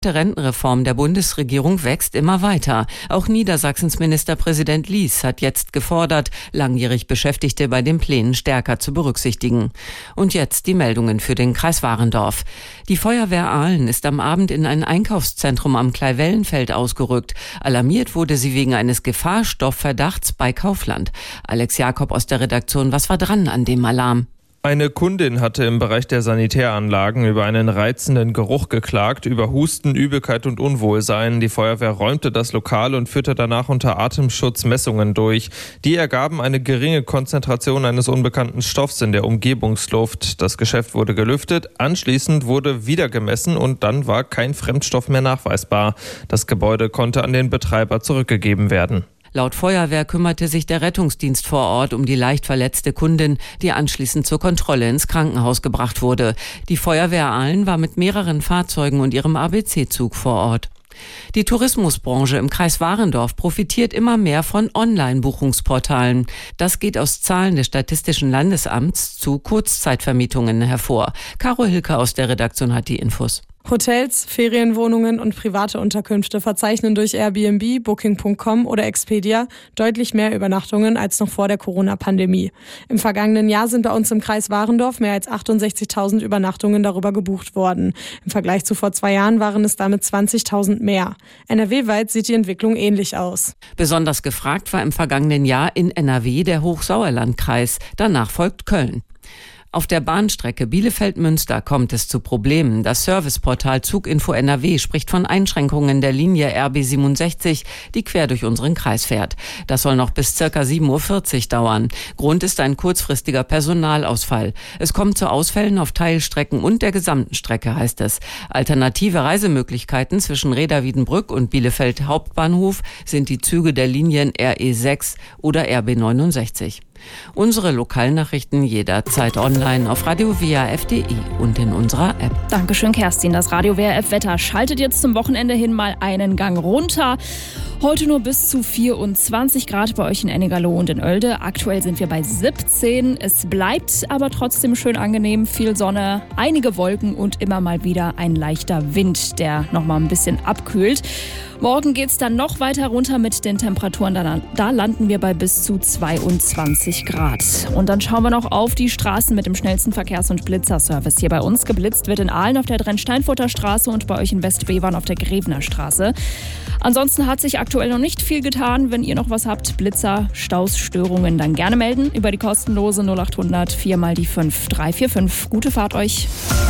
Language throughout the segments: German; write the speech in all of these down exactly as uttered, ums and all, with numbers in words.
Die Rentenreform der Bundesregierung wächst immer weiter. Auch Niedersachsens Ministerpräsident Lies hat jetzt gefordert, langjährig Beschäftigte bei den Plänen stärker zu berücksichtigen. Und jetzt die Meldungen für den Kreis Warendorf. Die Feuerwehr Ahlen ist am Abend in ein Einkaufszentrum am Kleinwellenfeld ausgerückt. Alarmiert wurde sie wegen eines Gefahrstoffverdachts bei Kaufland. Alex Jakob aus der Redaktion, was war dran an dem Alarm? Eine Kundin hatte im Bereich der Sanitäranlagen über einen reizenden Geruch geklagt, über Husten, Übelkeit und Unwohlsein. Die Feuerwehr räumte das Lokal und führte danach unter Atemschutz Messungen durch. Die ergaben eine geringe Konzentration eines unbekannten Stoffs in der Umgebungsluft. Das Geschäft wurde gelüftet, anschließend wurde wieder gemessen und dann war kein Fremdstoff mehr nachweisbar. Das Gebäude konnte an den Betreiber zurückgegeben werden. Laut Feuerwehr kümmerte sich der Rettungsdienst vor Ort um die leicht verletzte Kundin, die anschließend zur Kontrolle ins Krankenhaus gebracht wurde. Die Feuerwehr Ahlen war mit mehreren Fahrzeugen und ihrem A B C-Zug vor Ort. Die Tourismusbranche im Kreis Warendorf profitiert immer mehr von Online-Buchungsportalen. Das geht aus Zahlen des Statistischen Landesamts zu Kurzzeitvermietungen hervor. Caro Hilke aus der Redaktion hat die Infos. Hotels, Ferienwohnungen und private Unterkünfte verzeichnen durch Airbnb, Booking Punkt com oder Expedia deutlich mehr Übernachtungen als noch vor der Corona-Pandemie. Im vergangenen Jahr sind bei uns im Kreis Warendorf mehr als achtundsechzigtausend Übernachtungen darüber gebucht worden. Im Vergleich zu vor zwei Jahren waren es damit zwanzigtausend mehr. N R W-weit sieht die Entwicklung ähnlich aus. Besonders gefragt war im vergangenen Jahr in N R W der Hochsauerlandkreis. Danach folgt Köln. Auf der Bahnstrecke Bielefeld-Münster kommt es zu Problemen. Das Serviceportal Zuginfo N R W spricht von Einschränkungen der Linie R B siebenundsechzig, die quer durch unseren Kreis fährt. Das soll noch bis circa sieben Uhr vierzig dauern. Grund ist ein kurzfristiger Personalausfall. Es kommt zu Ausfällen auf Teilstrecken und der gesamten Strecke, heißt es. Alternative Reisemöglichkeiten zwischen Reda-Wiedenbrück und Bielefeld Hauptbahnhof sind die Züge der Linien R E sechs oder R B neunundsechzig. Unsere Lokalnachrichten jederzeit online auf radio w a f punkt d e und in unserer App. Dankeschön, Kerstin. Das Radio W R F-Wetter schaltet jetzt zum Wochenende hin mal einen Gang runter. Heute nur bis zu vierundzwanzig Grad bei euch in Ennigerloh und in Oelde. Aktuell sind wir bei siebzehn. Es bleibt aber trotzdem schön angenehm. Viel Sonne, einige Wolken und immer mal wieder ein leichter Wind, der nochmal ein bisschen abkühlt. Morgen geht es dann noch weiter runter mit den Temperaturen. Da, da landen wir bei bis zu zweiundzwanzig Grad. Und dann schauen wir noch auf die Straßen mit dem schnellsten Verkehrs- und Blitzerservice. Hier bei uns geblitzt wird in Aalen auf der Drenn-Steinfurter Straße und bei euch in Westbevern auf der Grevener Straße. Ansonsten hat sich aktuell noch nicht viel getan. Wenn ihr noch was habt, Blitzer, Staus, Störungen, dann gerne melden über die kostenlose null acht hundert vier mal die fünf drei vier fünf. Gute Fahrt euch.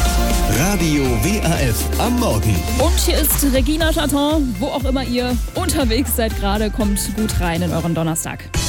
Radio W R F am Morgen. Und hier ist Regina Chaton. Wo auch immer ihr unterwegs seid gerade, kommt gut rein in euren Donnerstag.